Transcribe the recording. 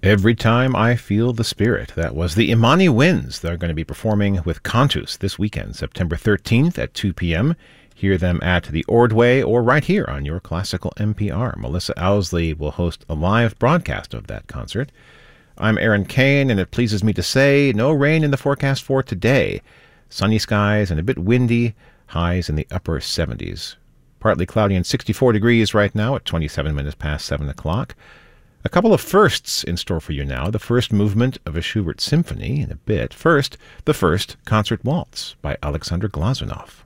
Every Time I Feel the Spirit. That was the Imani Winds. They're going to be performing with Cantus this weekend, September 13th at 2 p.m. Hear them at the Ordway or right here on your classical NPR. Melissa Owsley will host a live broadcast of that concert. I'm Aaron Kane, and it pleases me to say no rain in the forecast for today. Sunny skies and a bit windy, highs in the upper 70s. Partly cloudy and 64 degrees right now at 27 minutes past 7 o'clock. A couple of firsts in store for you now. The first movement of a Schubert symphony in a bit. First, the first concert waltz by Alexander Glazunov.